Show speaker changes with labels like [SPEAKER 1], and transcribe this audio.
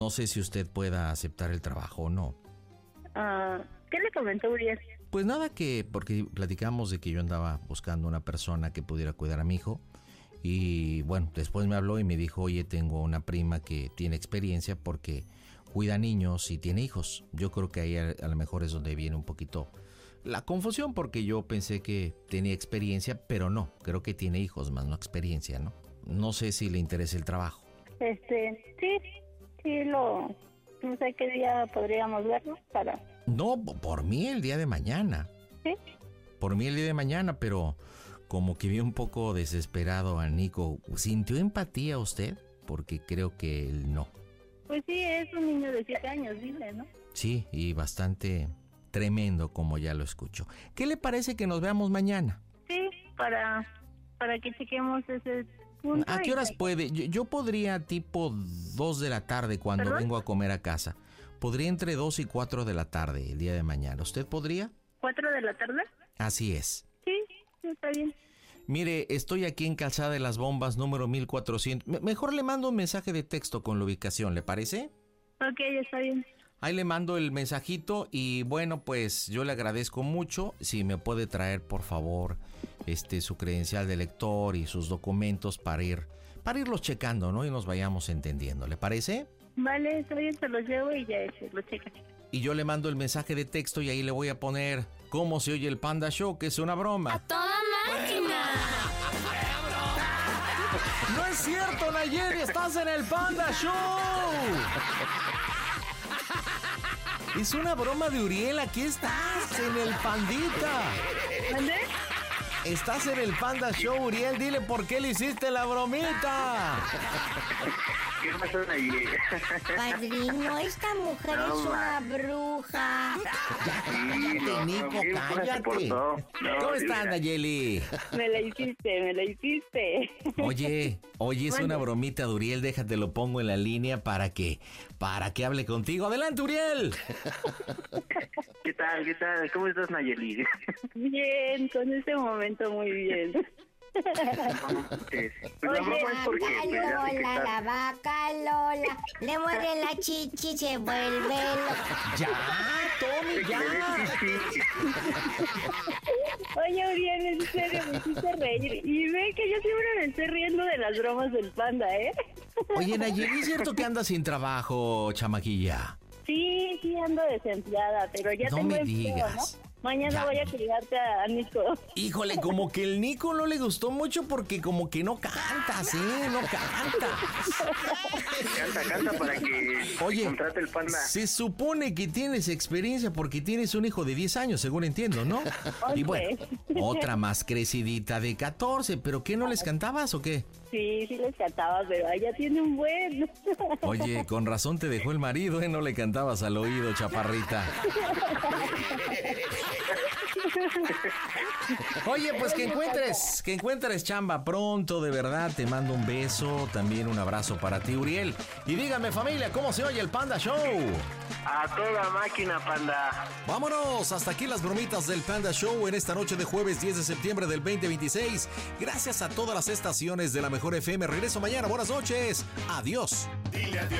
[SPEAKER 1] No sé si usted pueda aceptar el trabajo o no.
[SPEAKER 2] ¿Qué le comentó Uriel?
[SPEAKER 1] Pues nada, porque platicamos de que yo andaba buscando una persona que pudiera cuidar a mi hijo. Y bueno, después me habló y me dijo, oye, tengo una prima que tiene experiencia porque cuida niños y tiene hijos. Yo creo que ahí a lo mejor es donde viene un poquito la confusión, porque yo pensé que tenía experiencia, pero no, creo que tiene hijos, más no experiencia, ¿no? No sé si le interesa el trabajo.
[SPEAKER 2] Sí, no sé qué día podríamos verlo para...
[SPEAKER 1] No, por mí el día de mañana.
[SPEAKER 2] ¿Sí?
[SPEAKER 1] Por mí el día de mañana, pero como que vi un poco desesperado a Nico. ¿Sintió empatía usted? Porque creo que él no.
[SPEAKER 2] Pues sí, es un niño de 7 años, dile, ¿no?
[SPEAKER 1] Sí, y bastante tremendo, como ya lo escucho. ¿Qué le parece que nos veamos mañana?
[SPEAKER 2] Sí, para que chequemos ese punto.
[SPEAKER 1] ¿A qué horas puede? Yo podría tipo 2 de la tarde cuando
[SPEAKER 2] ¿Perdón?
[SPEAKER 1] vengo a comer a casa. Podría entre 2 y 4 de la tarde el día de mañana. ¿Usted podría?
[SPEAKER 2] ¿4 de la tarde?
[SPEAKER 1] Así es.
[SPEAKER 2] Sí, está bien.
[SPEAKER 1] Mire, estoy aquí en Calzada de las Bombas, número 1400. Mejor le mando un mensaje de texto con la ubicación, ¿le parece?
[SPEAKER 2] Ok, está bien.
[SPEAKER 1] Ahí le mando el mensajito y bueno, pues yo le agradezco mucho. Si me puede traer, por favor, su credencial de lector y sus documentos para irlos checando, ¿no? Y nos vayamos entendiendo, ¿le parece?
[SPEAKER 2] Vale, está bien, se los llevo y ya lo checan.
[SPEAKER 1] Y yo le mando el mensaje de texto y ahí le voy a poner cómo se oye el Panda Show, que es una broma.
[SPEAKER 3] ¡A toda máquina!
[SPEAKER 1] ¡No es cierto, Nayeli! ¡Estás en el Panda Show! Es una broma de Uriel, aquí estás, en el Pandita.
[SPEAKER 2] ¿Dónde?
[SPEAKER 1] Estás en el Panda Show, Uriel, dile por qué le hiciste la bromita.
[SPEAKER 4] ¿Qué pasó ahí?
[SPEAKER 3] Padrino, esta mujer es una bruja.
[SPEAKER 1] Cállate, Nico, cállate. ¿Cómo estás, Nayeli?
[SPEAKER 2] Me la hiciste.
[SPEAKER 1] Oye, es una bromita de Uriel, déjate, lo pongo en la línea para que hable contigo. ¡Adelante, Uriel!
[SPEAKER 4] ¿Qué tal? ¿Cómo estás, Nayeli?
[SPEAKER 2] Bien, con este momento muy bien.
[SPEAKER 4] Pues la broma es porque pues, ya sé que
[SPEAKER 3] Lola,
[SPEAKER 4] estás...
[SPEAKER 3] la vaca Lola, le muerde la chichi, se vuelve loca.
[SPEAKER 1] ¡Ya, Tommy, ya!
[SPEAKER 2] Oye, Uriel, en serio, me hiciste reír. Y ve que yo siempre me estoy riendo de las bromas del Panda, ¿eh?
[SPEAKER 1] Oye, Nayeli, ¿es cierto que andas sin trabajo, chamaquilla?
[SPEAKER 2] Sí, ando desempleada, pero ya
[SPEAKER 1] No
[SPEAKER 2] tengo
[SPEAKER 1] me
[SPEAKER 2] empleo,
[SPEAKER 1] digas.
[SPEAKER 2] ¿no? Mañana
[SPEAKER 1] Ya.
[SPEAKER 2] voy a cuidarte a Nico.
[SPEAKER 1] Híjole, como que el Nico no le gustó mucho porque como que no cantas, no cantas.
[SPEAKER 4] Canta para que
[SPEAKER 1] Oye,
[SPEAKER 4] contrate el Panda.
[SPEAKER 1] se supone que tienes experiencia porque tienes un hijo de 10 años, según entiendo, ¿no? Y bueno, otra más crecidita de 14, ¿pero qué, no les cantabas o qué?
[SPEAKER 2] Sí les cantaba, pero ella tiene un buen.
[SPEAKER 1] Oye, con razón te dejó el marido, no le cantabas al oído, chaparrita. Oye, pues que encuentres chamba pronto, de verdad, te mando un beso, también un abrazo para ti, Uriel. Y dígame, familia, ¿cómo se oye el Panda Show?
[SPEAKER 4] A toda máquina, Panda.
[SPEAKER 1] Vámonos, hasta aquí las bromitas del Panda Show en esta noche de jueves 10 de septiembre del 2026. Gracias a todas las estaciones de la Mejor FM. Regreso mañana, buenas noches. Adiós.
[SPEAKER 5] Dile adiós.